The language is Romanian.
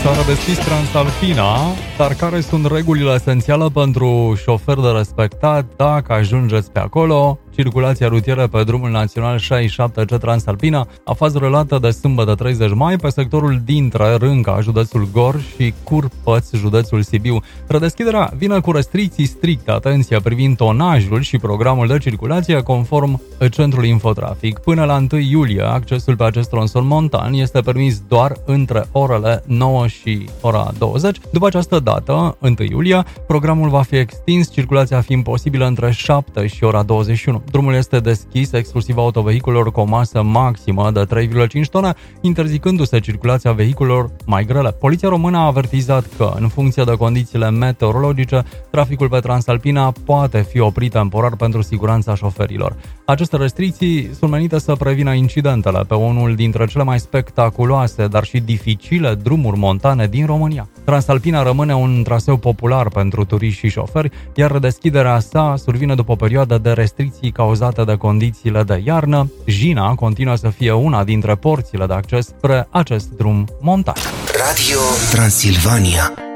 S-a redeschis Transalpina, dar care sunt regulile esențiale pentru șofer de respectat dacă ajungeți pe acolo? Circulația rutieră pe drumul național 67C Transalpina a fost relată de sâmbătă 30 mai pe sectorul dintre Rânca, județul Gorj, și Curpăț, județul Sibiu. Redeschiderea vine cu restricții stricte, atenție, privind tonajul și programul de circulație conform Centrului Infotrafic. Până la 1 iulie, accesul pe acest tronson montan este permis doar între orele 9 și ora 20. După această dată, 1 iulie, programul va fi extins, circulația fiind posibilă între 7 și ora 21. Drumul este deschis exclusiv autovehiculelor cu o masă maximă de 3,5 tone, interzicându-se circulația vehiculelor mai grele. Poliția română a avertizat că, în funcție de condițiile meteorologice, traficul pe Transalpina poate fi oprit temporar pentru siguranța șoferilor. Aceste restricții sunt menite să prevină incidentele pe unul dintre cele mai spectaculoase, dar și dificile drumuri montane din România. Transalpina rămâne un traseu popular pentru turiști și șoferi, iar redeschiderea sa survine după o perioadă de restricții cauzate de condițiile de iarnă. Jina continuă să fie una dintre porțile de acces spre acest drum montan. Radio Transilvania.